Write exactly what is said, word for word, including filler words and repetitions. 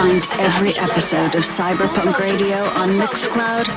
find every episode of Cyberpunk Radio on Mixcloud,